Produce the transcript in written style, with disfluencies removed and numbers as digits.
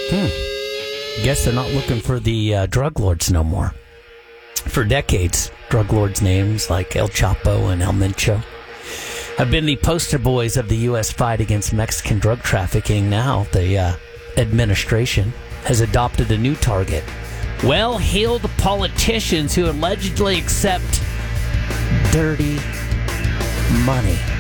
Guess they're not looking for the drug lords no more. For decades, drug lords' names like El Chapo and El Mencho have been the poster boys of the U.S. fight against Mexican drug trafficking. Now the administration has adopted a new target. Well-heeled politicians who allegedly accept dirty money.